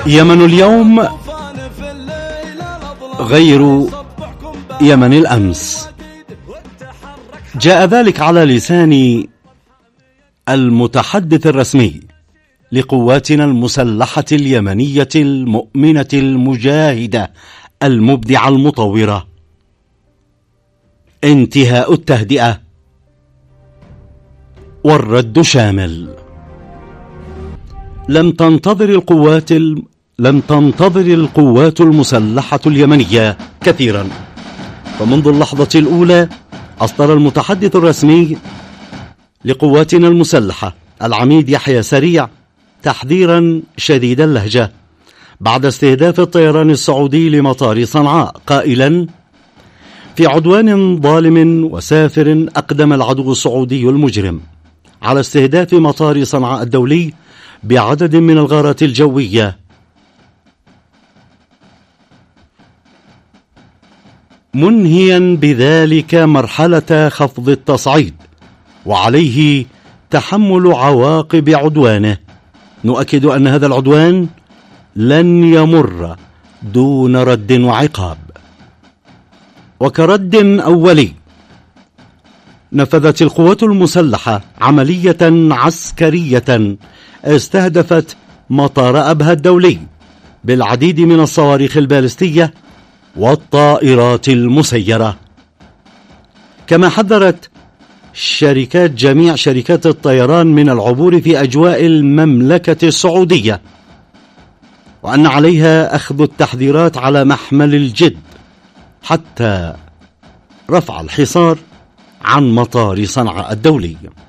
يمن اليوم غير يمن الأمس. جاء ذلك على لسان المتحدث الرسمي لقواتنا المسلحة اليمنية المؤمنة المجاهدة المبدعة المطورة: انتهاء التهدئة والرد شامل. لم تنتظر القوات المسلحة اليمنية كثيرا، فمنذ اللحظة الأولى أصدر المتحدث الرسمي لقواتنا المسلحة العميد يحيى سريع تحذيرا شديد اللهجة بعد استهداف الطيران السعودي لمطار صنعاء، قائلا: في عدوان ظالم وسافر أقدم العدو السعودي المجرم على استهداف مطار صنعاء الدولي بعدد من الغارات الجوية، منهيا بذلك مرحلة خفض التصعيد، وعليه تحمل عواقب عدوانه. نؤكد أن هذا العدوان لن يمر دون رد وعقاب. وكرد أولي، نفذت القوات المسلحة عملية عسكرية استهدفت مطار أبها الدولي بالعديد من الصواريخ البالستية والطائرات المسيرة. كما حذرت جميع شركات الطيران من العبور في أجواء المملكة السعودية، وأن عليها أخذ التحذيرات على محمل الجد حتى رفع الحصار عن مطار صنعاء الدولي.